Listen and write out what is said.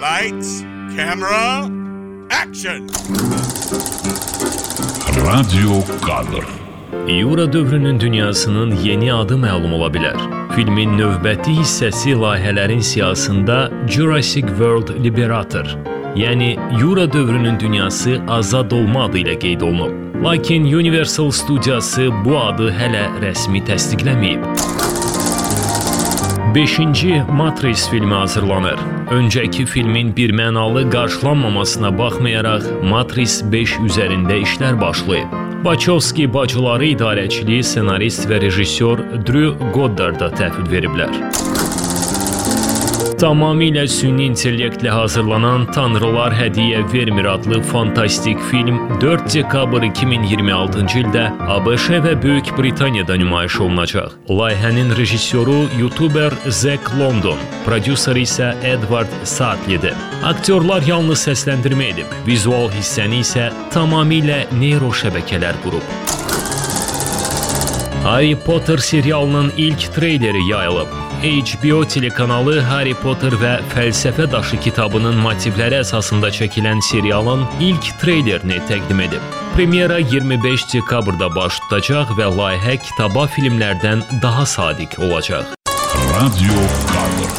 Lights, camera, action! Radio Kadr. Yura dövrünün dünyasının yeni adı məlum ola bilər. Filmin növbəti hissəsi layihələrin siyasında Jurassic World Liberator, yəni Yura dövrünün dünyası azad olma adı ilə qeyd olunub. Lakin Universal studiyası bu adı hələ rəsmi təsdiqləməyib. 5-ci Matrix filmi hazırlanır. Öncəki filmin birmənalı qarşılanmamasına baxmayaraq Matrix 5 üzərində işlər başlayıb. Wachowski bacıları idarəçiliyi ssenarist və rejissor Drew Goddard'a təhvil veriblər. Tamamilə süni intellektlə hazırlanan Tanrılar Hədiyyə Vermir adlı fantastik film 4 dekabr 2026-cı ildə ABŞ və Böyük Britaniyada nümayiş olunacaq. Layihənin rejissoru YouTuber Zack London, prodüseri isə Edward Sadlidir. Aktyorlar yalnız səsləndirmə edib, vizual hissəni isə tamamilə neyroşəbəkələr qurub. Harry Potter serialının ilk treyleri yayılıb. HBO telekanalı Harry Potter və Fəlsəfə Daşı kitabının motivləri əsasında çəkilən serialın ilk treylerini təqdim edib. Premyera 25 dekabrda baş tutacaq və layihə kitaba filmlərdən daha sadiq olacaq. Radio Kadr.